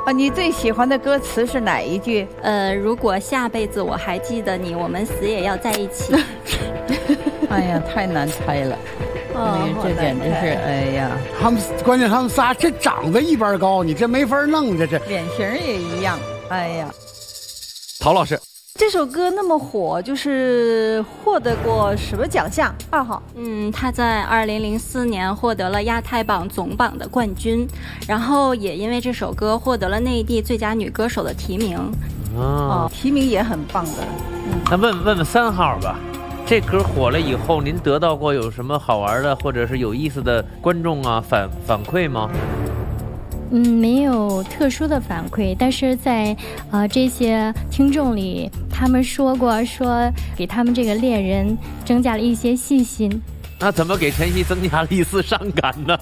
啊，你最喜欢的歌词是哪一句？ 如果下辈子我还记得你，我们死也要在一起。 哎呀，太难猜了。这简直是，哎呀， 关键他们仨这长得一般高，你这没法弄，这脸型也一样，哎呀。 陶老师， 这首歌那么火，就是获得过什么奖项？2号， 他在2004年获得了亚太榜总榜的冠军，然后也因为这首歌获得了内地最佳女歌手的提名。 提名也很棒的。 那问问3号吧。这歌火了以后，您得到过有什么好玩的或者是有意思的观众啊反馈吗？ 没有特殊的反馈，但是在这些听众里，他们说给他们这个恋人增加了一些信心。 那怎么给晨曦增加了一丝伤感呢？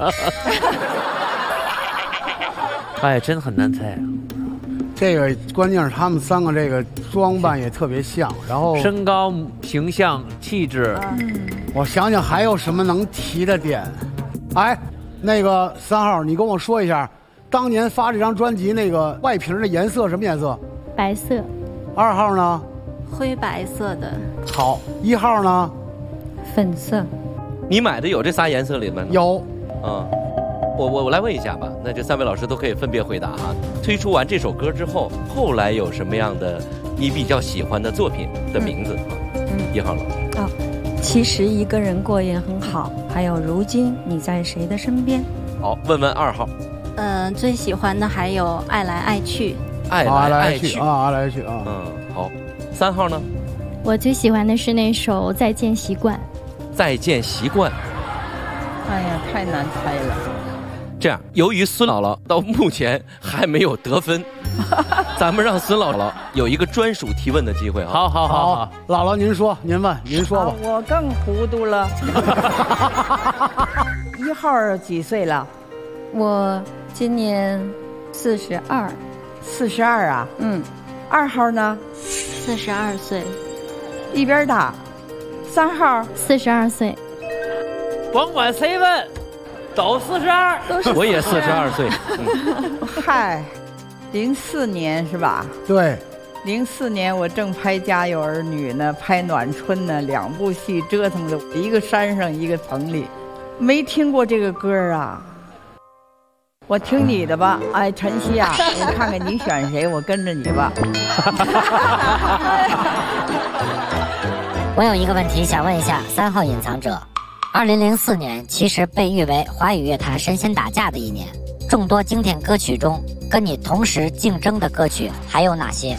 哎，真很难猜啊。 这个关键是他们3个这个装扮也特别像，然后身高、形象、气质。 我想想还有什么能提的点？哎，那个3号，你跟我说一下，当年发这张专辑那个外屏的颜色什么颜色？ 白色。 2号呢？ 灰白色的。 好，1号呢？ 粉色。 你买的有这仨颜色里面？ 有。 我来问一下吧，那这3位老师都可以分别回答哈。推出完这首歌之后，后来有什么样的你比较喜欢的作品的名字？1号了。 其实一个人过也很好，还有如今你在谁的身边？ 好，问问2号。 最喜欢的还有爱来爱去。 爱来爱去啊，爱来爱去啊。 好。3号呢？ 我最喜欢的是那首再见习惯。 再见习惯。 哎呀，太难猜了。 这样，由于孙姥姥到目前还没有得分，咱们让孙姥姥有一个专属提问的机会啊！ 好， 姥姥您说，您问，您说吧。 我更糊涂了。1号几岁了？ 我今年42。 42啊？2号呢 ？42岁， 一边大。3号 42岁。 甭管谁问。都42， 我也42岁。 嗨，04年是吧？ 对 ，04年我正拍《家有儿女》呢，拍《暖春》呢，2部戏折腾的，一个山上一个城里，没听过这个歌啊。我听你的吧，哎，晨曦啊，我看看你选谁，我跟着你吧。 我有一个问题想问一下3号隐藏者。2004年其实被誉为华语乐坛神仙打架的一年，众多经典歌曲中，跟你同时竞争的歌曲还有哪些？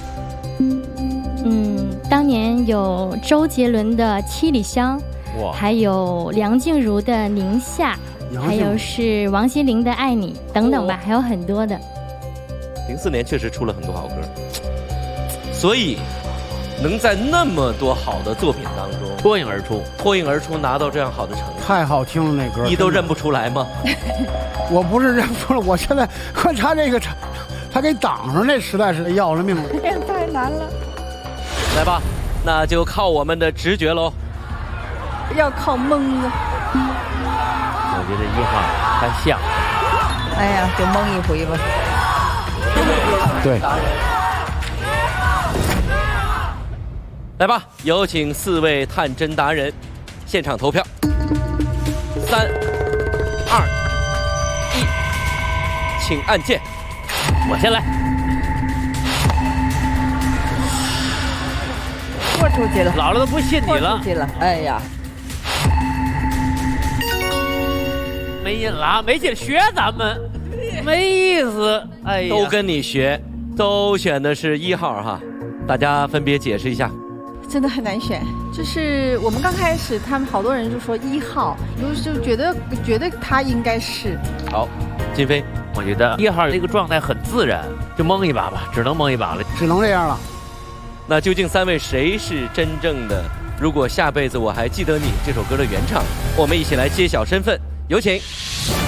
当年有周杰伦的《七里香》，还有梁静茹的《宁夏》，还有是王心凌的《爱你》等等吧，还有很多的。 04年确实出了很多好歌，所以能在那么多好的作品当中脱颖而出，拿到这样好的成绩， 太好听了那歌， 你都认不出来吗？ 我不是认不出来，我现在看他这个，他给挡上，这实在是要了命了， 太难了。 来吧，那就靠我们的直觉喽。 要靠蒙啊！ 我觉得1号他像。 哎呀，就蒙一回吧。 对。 来吧，有请4位探真达人现场投票。3、2、1，请按键。 我先来。 豁出去了， 姥姥都不信你了。 豁出去了，哎呀， 没劲了，没劲，学咱们，没意思。哎呀， 都跟你学，都选的是1号哈，大家分别解释一下。 真的很难选，就是我们刚开始，他们好多人就说1号，就觉得他应该是。 好，金飞， 我觉得1号这个状态很自然，就蒙一把吧，只能蒙一把了， 只能这样了。 那究竟3位谁是真正的《如果下辈子我还记得你》这首歌的原唱？我们一起来揭晓身份，有请。